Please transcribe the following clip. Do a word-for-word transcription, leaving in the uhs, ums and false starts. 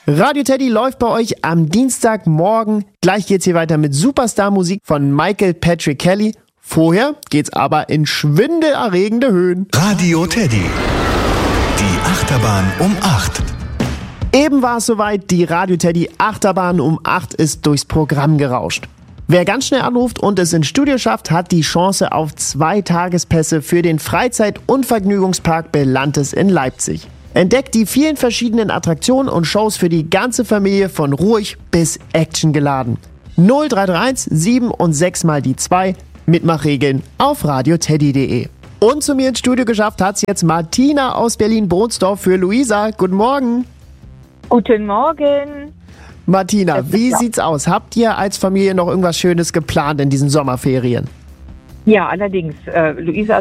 Radio Teddy läuft bei euch am Dienstagmorgen. Gleich geht's hier weiter mit Superstar-Musik von Michael Patrick Kelly. Vorher geht's aber in schwindelerregende Höhen. Radio Teddy. Die Achterbahn um acht. Eben war es soweit, die Radio Teddy Achterbahn um acht ist durchs Programm gerauscht. Wer ganz schnell anruft und es ins Studio schafft, hat die Chance auf zwei Tagespässe für den Freizeit- und Vergnügungspark Belantes in Leipzig. Entdeckt die vielen verschiedenen Attraktionen und Shows für die ganze Familie von ruhig bis actiongeladen. null drei drei eins sieben und sechs mal die zwei. Mitmachregeln auf radioteddy punkt de. Und zu mir ins Studio geschafft hat's jetzt Martina aus Berlin-Bohnsdorf für Luisa. Guten Morgen. Guten Morgen. Martina, wie sieht's aus? Habt ihr als Familie noch irgendwas Schönes geplant in diesen Sommerferien? Ja, allerdings. Äh, Luisa